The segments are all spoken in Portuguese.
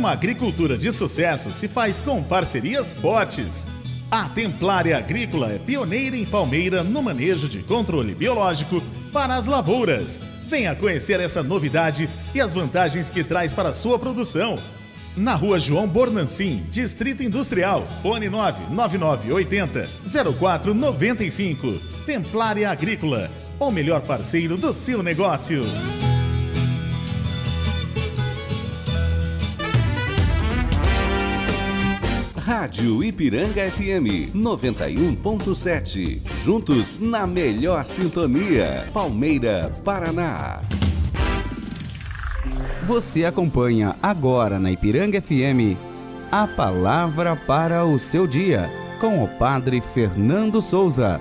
Uma agricultura de sucesso se faz com parcerias fortes. A Templária Agrícola é pioneira em Palmeira no manejo de controle biológico para as lavouras. Venha conhecer essa novidade e as vantagens que traz para a sua produção. Na Rua João Bornancin, Distrito Industrial, fone 99980-0495. Templária Agrícola, o melhor parceiro do seu negócio. Rádio Ipiranga FM 91.7. Juntos na melhor sintonia. Palmeira, Paraná. Você acompanha agora na Ipiranga FM a palavra para o seu dia, com o Padre Fernando Souza.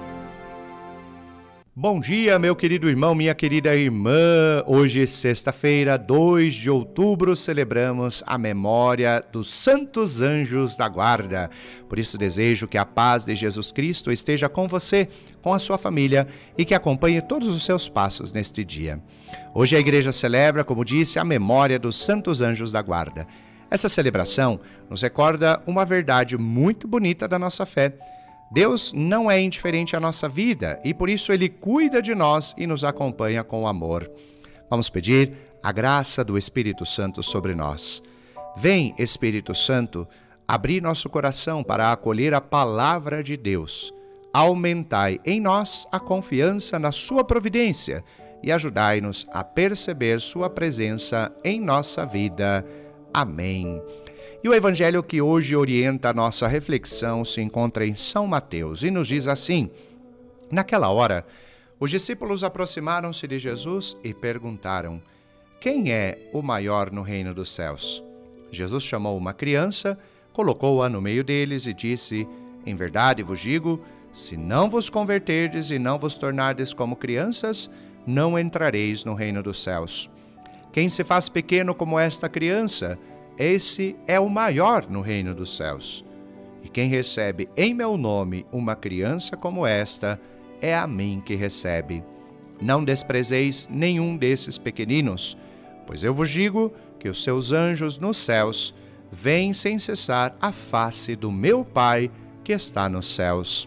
Bom dia, meu querido irmão, minha querida irmã. Hoje, sexta-feira, 2 de outubro, celebramos a memória dos Santos Anjos da Guarda. Por isso, desejo que a paz de Jesus Cristo esteja com você, com a sua família e que acompanhe todos os seus passos neste dia. Hoje a igreja celebra, como disse, a memória dos Santos Anjos da Guarda. Essa celebração nos recorda uma verdade muito bonita da nossa fé. Deus não é indiferente à nossa vida e por isso Ele cuida de nós e nos acompanha com amor. Vamos pedir a graça do Espírito Santo sobre nós. Vem, Espírito Santo, abrir nosso coração para acolher a palavra de Deus. Aumentai em nós a confiança na Sua providência e ajudai-nos a perceber Sua presença em nossa vida. Amém. E o evangelho que hoje orienta a nossa reflexão se encontra em São Mateus e nos diz assim: naquela hora, os discípulos aproximaram-se de Jesus e perguntaram: quem é o maior no reino dos céus? Jesus chamou uma criança, colocou-a no meio deles e disse: em verdade vos digo, se não vos converterdes e não vos tornardes como crianças, não entrareis no reino dos céus. Quem se faz pequeno como esta criança, esse é o maior no reino dos céus. E quem recebe em meu nome uma criança como esta, é a mim que recebe. Não desprezeis nenhum desses pequeninos, pois eu vos digo que os seus anjos nos céus veem sem cessar a face do meu Pai que está nos céus.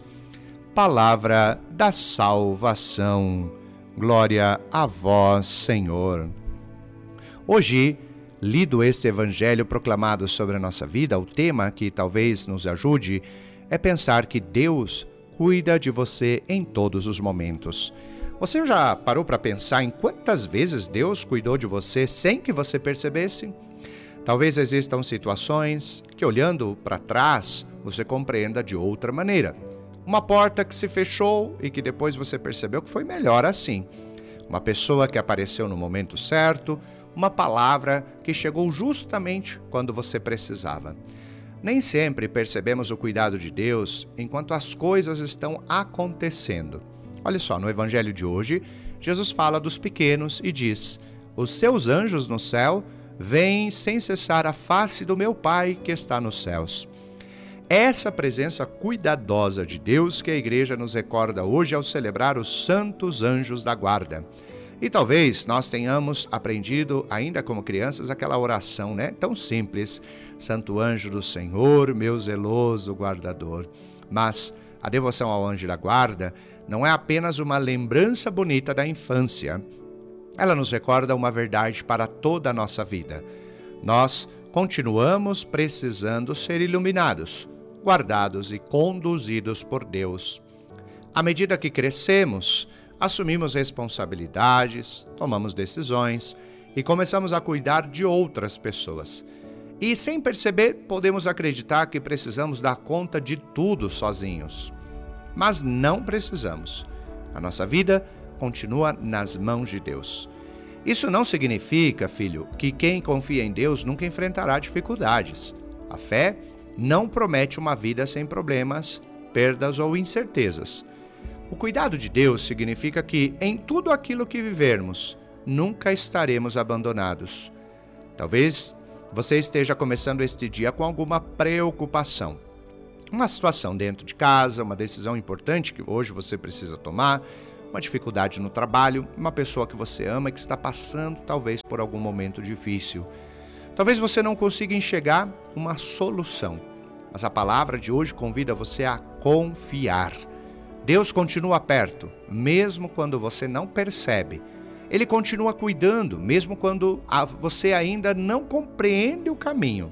Palavra da salvação. Glória a vós, Senhor. Hoje, lido este evangelho proclamado sobre a nossa vida, o tema que talvez nos ajude é pensar que Deus cuida de você em todos os momentos. Você já parou para pensar em quantas vezes Deus cuidou de você sem que você percebesse? Talvez existam situações que, olhando para trás, você compreenda de outra maneira. Uma porta que se fechou e que depois você percebeu que foi melhor assim. Uma pessoa que apareceu no momento certo, uma palavra que chegou justamente quando você precisava. Nem sempre percebemos o cuidado de Deus enquanto as coisas estão acontecendo. Olha só, no evangelho de hoje, Jesus fala dos pequenos e diz: os seus anjos no céu veem sem cessar a face do meu Pai que está nos céus. Essa presença cuidadosa de Deus que a igreja nos recorda hoje ao celebrar os Santos Anjos da Guarda. E talvez nós tenhamos aprendido, ainda como crianças, aquela oração, tão simples: Santo Anjo do Senhor, meu zeloso guardador. Mas a devoção ao Anjo da Guarda não é apenas uma lembrança bonita da infância. Ela nos recorda uma verdade para toda a nossa vida. Nós continuamos precisando ser iluminados, guardados e conduzidos por Deus. À medida que crescemos, assumimos responsabilidades, tomamos decisões e começamos a cuidar de outras pessoas. E sem perceber, podemos acreditar que precisamos dar conta de tudo sozinhos. Mas não precisamos. A nossa vida continua nas mãos de Deus. Isso não significa, filho, que quem confia em Deus nunca enfrentará dificuldades. A fé não promete uma vida sem problemas, perdas ou incertezas. O cuidado de Deus significa que, em tudo aquilo que vivermos, nunca estaremos abandonados. Talvez você esteja começando este dia com alguma preocupação. Uma situação dentro de casa, uma decisão importante que hoje você precisa tomar, uma dificuldade no trabalho, uma pessoa que você ama e que está passando talvez por algum momento difícil. Talvez você não consiga enxergar uma solução, mas a palavra de hoje convida você a confiar. Deus continua perto, mesmo quando você não percebe. Ele continua cuidando, mesmo quando você ainda não compreende o caminho.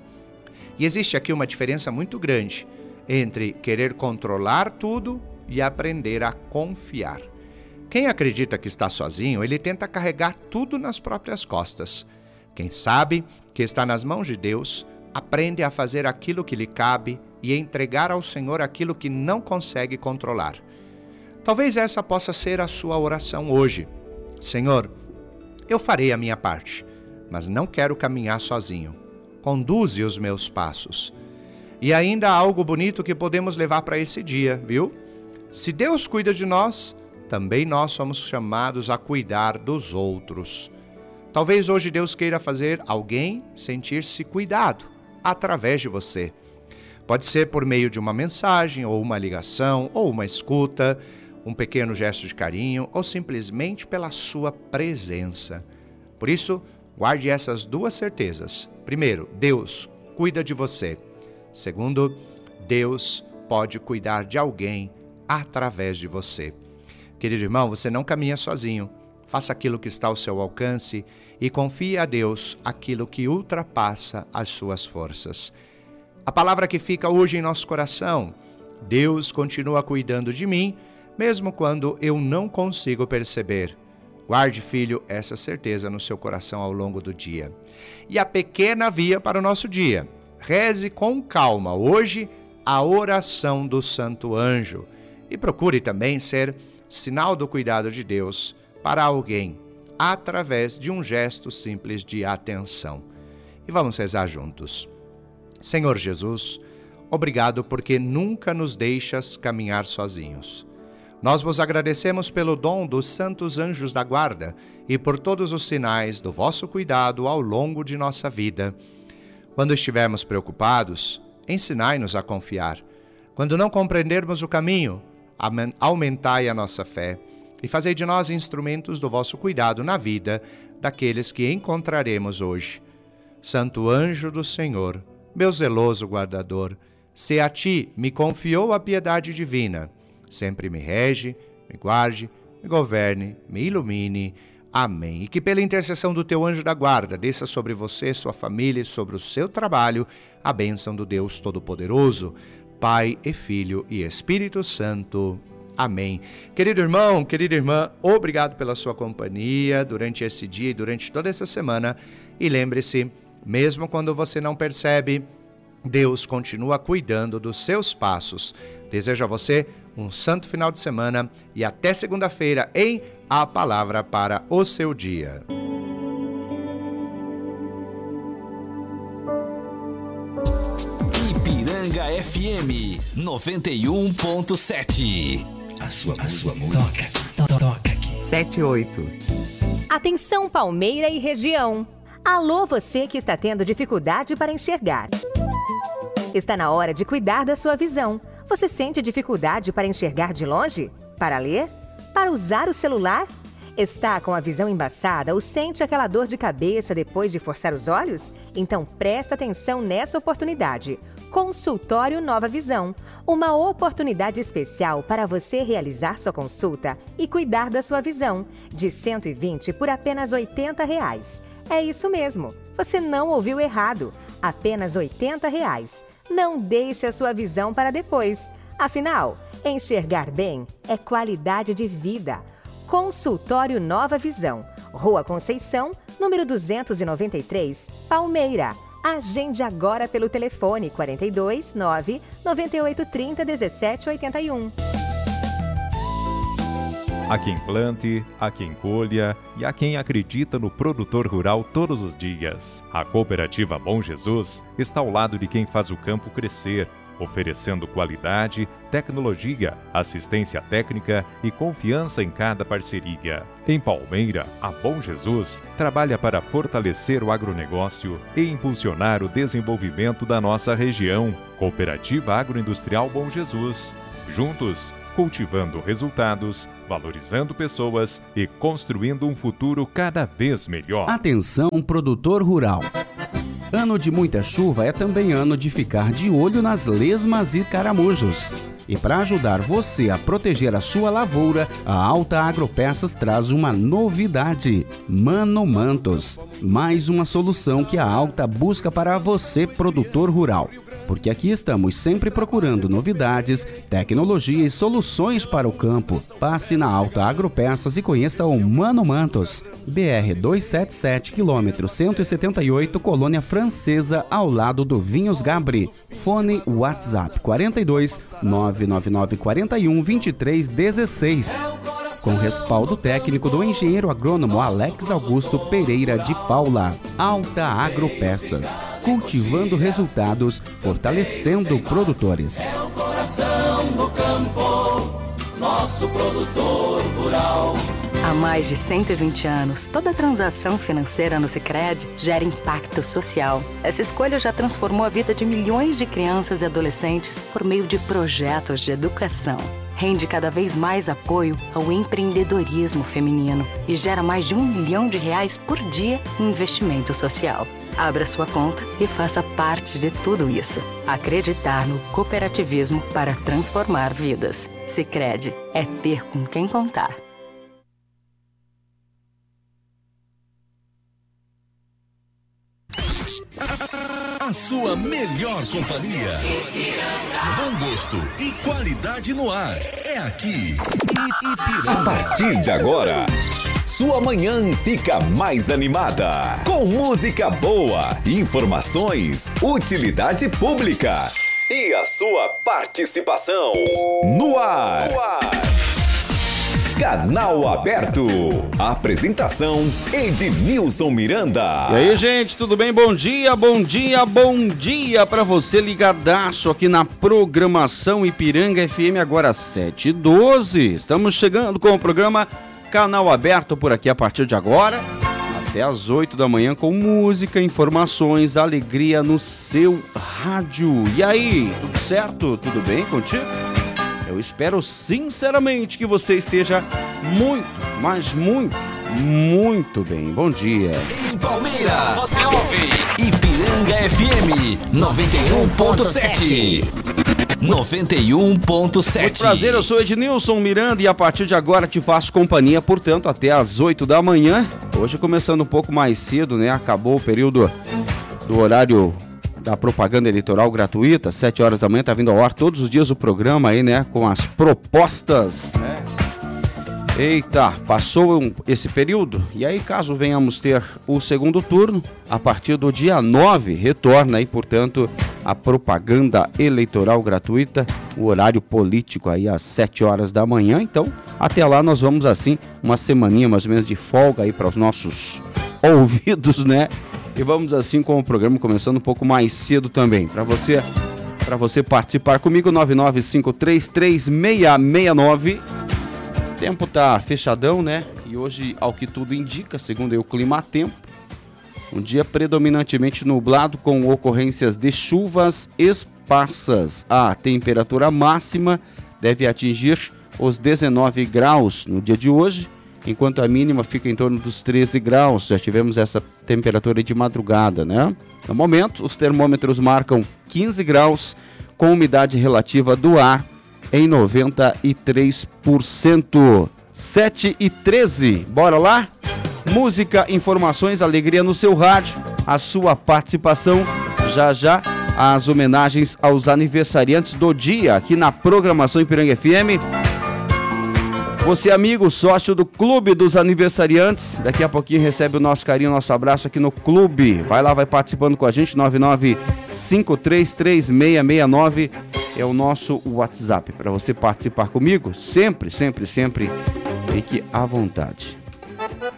E existe aqui uma diferença muito grande entre querer controlar tudo e aprender a confiar. Quem acredita que está sozinho, ele tenta carregar tudo nas próprias costas. Quem sabe que está nas mãos de Deus, aprende a fazer aquilo que lhe cabe e a entregar ao Senhor aquilo que não consegue controlar. Talvez essa possa ser a sua oração hoje. Senhor, eu farei a minha parte, mas não quero caminhar sozinho. Conduze os meus passos. E ainda há algo bonito que podemos levar para esse dia, viu? Se Deus cuida de nós, também nós somos chamados a cuidar dos outros. Talvez hoje Deus queira fazer alguém sentir-se cuidado através de você. Pode ser por meio de uma mensagem, ou uma ligação, ou uma escuta, um pequeno gesto de carinho, ou simplesmente pela sua presença. Por isso, guarde essas duas certezas. Primeiro, Deus cuida de você. Segundo, Deus pode cuidar de alguém através de você. Querido irmão, você não caminha sozinho. Faça aquilo que está ao seu alcance e confie a Deus aquilo que ultrapassa as suas forças. A palavra que fica hoje em nosso coração: Deus continua cuidando de mim, mesmo quando eu não consigo perceber. Guarde, filho, essa certeza no seu coração ao longo do dia. E a pequena via para o nosso dia: reze com calma hoje a oração do Santo Anjo. E procure também ser sinal do cuidado de Deus para alguém, através de um gesto simples de atenção. E vamos rezar juntos. Senhor Jesus, obrigado porque nunca nos deixas caminhar sozinhos. Nós vos agradecemos pelo dom dos santos anjos da guarda e por todos os sinais do vosso cuidado ao longo de nossa vida. Quando estivermos preocupados, ensinai-nos a confiar. Quando não compreendermos o caminho, aumentai a nossa fé e fazei de nós instrumentos do vosso cuidado na vida daqueles que encontraremos hoje. Santo anjo do Senhor, meu zeloso guardador, se a ti me confiou a piedade divina, sempre me rege, me guarde, me governe, me ilumine. Amém. E que pela intercessão do teu anjo da guarda desça sobre você, sua família e sobre o seu trabalho a bênção do Deus Todo-Poderoso, Pai e Filho e Espírito Santo. Amém. Querido irmão, querida irmã, obrigado pela sua companhia durante esse dia e durante toda essa semana. E lembre-se, mesmo quando você não percebe, Deus continua cuidando dos seus passos. Desejo a você um santo final de semana e até segunda-feira em A Palavra para o Seu Dia. Ipiranga FM 91.7. A sua música toca aqui. 78. Atenção, Palmeira e região. Alô, você que está tendo dificuldade para enxergar. Está na hora de cuidar da sua visão. Você sente dificuldade para enxergar de longe? Para ler? Para usar o celular? Está com a visão embaçada ou sente aquela dor de cabeça depois de forçar os olhos? Então presta atenção nessa oportunidade. Consultório Nova Visão. Uma oportunidade especial para você realizar sua consulta e cuidar da sua visão. De R$ 120 por apenas R$ 80. É isso mesmo. Você não ouviu errado. Apenas R$ 80. Não deixe a sua visão para depois. Afinal, enxergar bem é qualidade de vida. Consultório Nova Visão. Rua Conceição, número 293, Palmeira. Agende agora pelo telefone 42 9 9830 1781. Há quem plante, há quem colha e há quem acredita no produtor rural todos os dias. A Cooperativa Bom Jesus está ao lado de quem faz o campo crescer, oferecendo qualidade, tecnologia, assistência técnica e confiança em cada parceria. Em Palmeira, a Bom Jesus trabalha para fortalecer o agronegócio e impulsionar o desenvolvimento da nossa região. Cooperativa Agroindustrial Bom Jesus. Juntos, cultivando resultados, valorizando pessoas e construindo um futuro cada vez melhor. Atenção, produtor rural. Ano de muita chuva é também ano de ficar de olho nas lesmas e caramujos. E para ajudar você a proteger a sua lavoura, a Alta Agropeças traz uma novidade: Manomantos. Mais uma solução que a Alta busca para você, produtor rural. Porque aqui estamos sempre procurando novidades, tecnologia e soluções para o campo. Passe na Alta Agropeças e conheça o Manomantos. BR 277, quilômetro 178, Colônia Francesa, ao lado do Vinhos Gabri. Fone WhatsApp 42 999 41 23 16. Com respaldo técnico do engenheiro agrônomo Alex Augusto Pereira de Paula. Alta Agropeças, cultivando resultados, fortalecendo produtores. É o coração do campo, nosso produtor rural. Há mais de 120 anos, toda transação financeira no Sicredi gera impacto social. Essa escolha já transformou a vida de milhões de crianças e adolescentes por meio de projetos de educação. Rende cada vez mais apoio ao empreendedorismo feminino e gera mais de R$1 milhão por dia em investimento social. Abra sua conta e faça parte de tudo isso. Acreditar no cooperativismo para transformar vidas. Sicredi é ter com quem contar. A sua melhor companhia. Bom gosto e qualidade no ar. É aqui. A partir de agora, sua manhã fica mais animada. Com música boa, informações, utilidade pública e a sua participação. No ar. Canal Aberto. Apresentação: Ednilson Miranda. E aí, gente, tudo bem? Bom dia, bom dia, bom dia para você ligadaço aqui na programação Ipiranga FM, agora 7h12. Estamos chegando com o programa Canal Aberto por aqui a partir de agora, até às 8 da manhã, com música, informações, alegria no seu rádio. E aí, tudo certo? Tudo bem contigo? Eu espero sinceramente que você esteja muito, mas muito bem. Bom dia. Em Palmeira, você ouve Ipiranga FM 91.7. 91.7. Muito prazer, eu sou Ednilson Miranda e a partir de agora te faço companhia, portanto, até às 8 da manhã. Hoje começando um pouco mais cedo, né? Acabou o período do horário da propaganda eleitoral gratuita, 7 horas da manhã, tá vindo ao ar todos os dias o programa aí, né, com as propostas, né? Eita, passou esse período, e aí caso venhamos ter o segundo turno, a partir do dia 9, retorna aí, portanto, a propaganda eleitoral gratuita, o horário político aí às 7 horas da manhã, então, até lá nós vamos assim, uma semaninha mais ou menos de folga aí para os nossos ouvidos, né? E vamos assim com o programa começando um pouco mais cedo também. Para você participar comigo, 995336669. O tempo tá fechadão, né? E hoje, ao que tudo indica, segundo o Climatempo, um dia predominantemente nublado com ocorrências de chuvas esparsas. A temperatura máxima deve atingir os 19 graus no dia de hoje, enquanto a mínima fica em torno dos 13 graus. Já tivemos essa temperatura de madrugada, né? No momento, os termômetros marcam 15 graus, com umidade relativa do ar em 93%. 7h13. Bora lá? Música, informações, alegria no seu rádio. A sua participação já. As homenagens aos aniversariantes do dia aqui na programação Ipiranga FM. Você, amigo, sócio do Clube dos Aniversariantes, daqui a pouquinho recebe o nosso carinho, nosso abraço aqui no clube. Vai lá, vai participando com a gente, 995336669 é o nosso WhatsApp para você participar comigo. Sempre, fique à vontade.